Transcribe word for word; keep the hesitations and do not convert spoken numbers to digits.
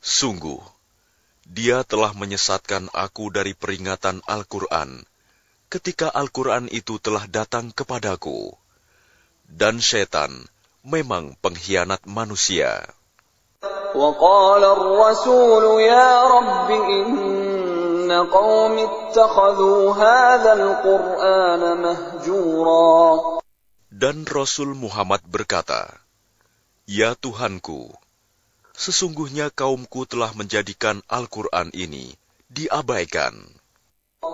Sungguh, dia telah menyesatkan aku dari peringatan Al-Quran, ketika Al-Quran itu telah datang kepadaku. Dan syaitan memang pengkhianat manusia. وقال الرسول يا رب إن قوم اتخذوا هذا القرآن مهجورا. Dan Rasul Muhammad berkata, Ya Tuhanku, sesungguhnya kaumku telah menjadikan Al-Quran ini diabaikan.